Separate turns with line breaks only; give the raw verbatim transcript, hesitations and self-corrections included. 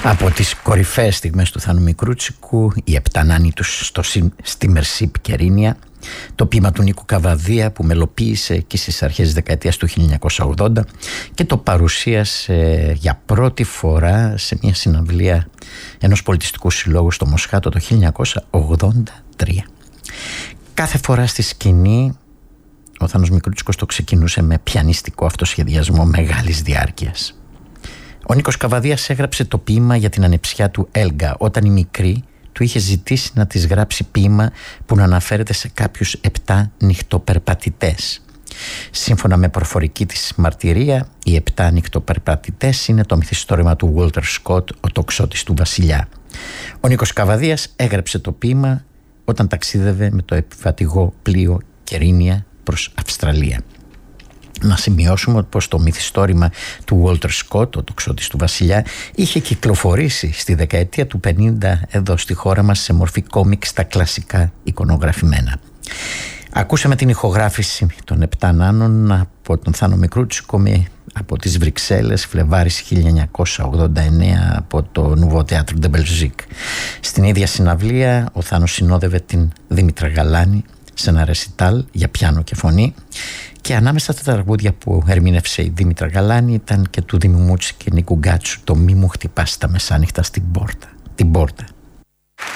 Από τις κορυφαίες στιγμές του Θάνου Μικρούτσικου, οι επτά νάνοι τους στο, στη Μερσή Πικερίνια, το ποίημα του Νίκου Καβαδία που μελοποίησε και στις αρχές της δεκαετίας του χίλια εννιακόσια ογδόντα και το παρουσίασε για πρώτη φορά σε μια συναυλία ενός πολιτιστικού συλλόγου στο Μοσχάτο το χίλια εννιακόσια ογδόντα τρία. Κάθε φορά στη σκηνή ο Θάνος Μικρούτσικος το ξεκινούσε με πιανιστικό αυτοσχεδιασμό μεγάλης διάρκειας. Ο Νίκος Καβαδίας έγραψε το ποίημα για την ανεψιά του Έλγα όταν η μικρή του είχε ζητήσει να της γράψει ποίημα που να αναφέρεται σε κάποιους επτά νυχτοπερπατητές. Σύμφωνα με προφορική της μαρτυρία, οι επτά νυχτοπερπατητές είναι το μυθιστόρημα του Walter Scott, ο τοξότης του βασιλιά. Ο Νίκος Καβαδίας έγραψε το ποίημα όταν ταξίδευε με το επιβατηγό πλοίο Κερίνια προς Αυστραλία. Να σημειώσουμε πως το μυθιστόρημα του Walter Scott, ο τοξότης του βασιλιά, είχε κυκλοφορήσει στη δεκαετία του πενήντα εδώ στη χώρα μας σε μορφή κόμικ στα κλασικά εικονογραφημένα. Ακούσαμε την ηχογράφηση των επτά νάνων από τον Θάνο Μικρούτσικο με, από τις Βρυξέλλες, Φλεβάρης χίλια εννιακόσια ογδόντα εννέα, από το Nouveau Théâtre de Belgique. Στην ίδια συναυλία ο Θάνος συνόδευε την Δήμητρα Γαλάνη σε ένα ρεσιτάλ για πιάνο και φωνή, και ανάμεσα στα τραγούδια που ερμήνευσε η Δήμητρα Γαλάνη ήταν και του Δήμου Μούτσι και Νίκου Γκάτσου το «Μη μου χτυπάς τα μεσάνυχτα στην πόρτα». Την πόρτα.